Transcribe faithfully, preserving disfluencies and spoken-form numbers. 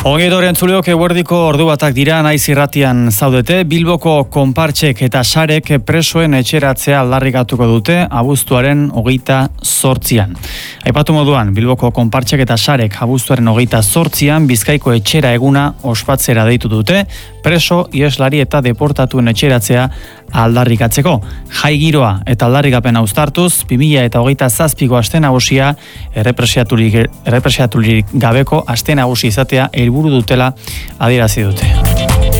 Ongedoren zuleok eguerdiko ordu batak dira naiz irratian zaudete. Bilboko konpartsek eta sarek presoen etxeratzea aldarrikatuko dute abuztuaren hogeita zortzian. Aipatu moduan, Bilboko konpartsek eta sarek abuztuaren hogeita zortzian Bizkaiko etxera eguna ospatzera deitu dute, preso, ieslari eta deportatuen etxeratzea aldarrikatzeko. Jai giroa eta aldarrikapen uztartuz, bi mila hogeita zazpiko aste nagusia errepresiaturik, errepresiaturik gabeko aste nagusi izatea helburu dutela adierazi dute.